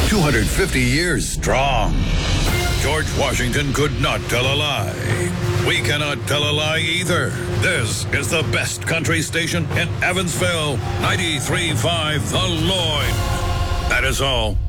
250 years strong. George Washington could not tell a lie. We cannot tell a lie either. This is the best country station in Evansville. 93.5 The Lloyd. That is all.